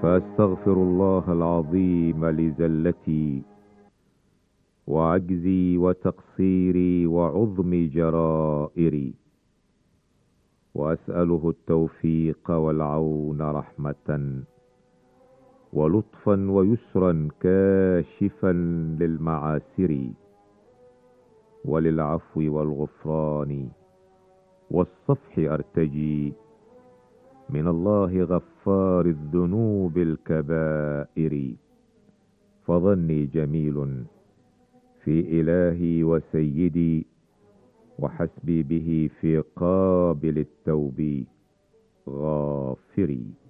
فأستغفر الله العظيم لزلتي وعجزي وتقصيري وعظم جرائري، وأسأله التوفيق والعون رحمة ولطفا ويسرا كاشفا للمعاسر، وللعفو والغفران والصفح أرتجي من الله غفار الذنوب الكبائر. فظني جميل في إلهي وسيدي، وحسبي به في قابل التوب غافري.